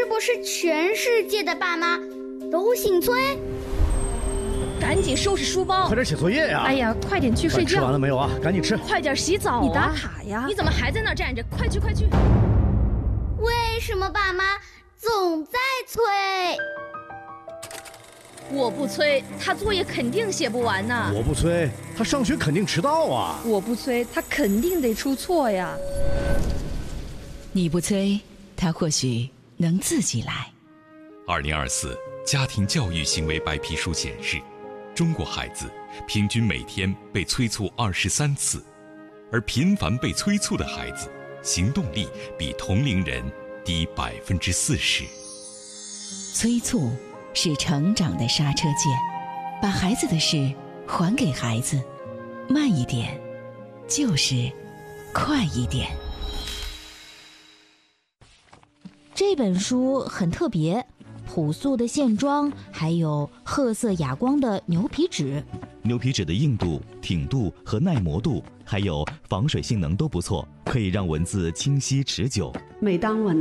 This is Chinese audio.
不是全世界的爸妈都姓崔？ 赶紧收拾书包， 快点写作业呀！ 哎呀，快点去睡觉。 吃完了没有啊？赶紧吃。 快点洗澡啊！你打卡呀！你怎么还在那儿站着？快去快去！ 为什么爸妈总在催？ 我不催，他作业肯定写不完呢。 我不催，他上学肯定迟到啊。 我不催，他肯定得出错呀。 你不催，他或许能自己来。 2024家庭教育行为白皮书显示，中国孩子平均每天被催促23次，而频繁被催促的孩子，行动力比同龄人低40%。 催促是成长的刹车键，把孩子的事还给孩子，慢一点，就是快一点。 这本书很特别，朴素的线装，还有褐色哑光的牛皮纸。 牛皮纸的硬度、挺度和耐磨度，还有防水性能都不错，可以让文字清晰持久。 每当我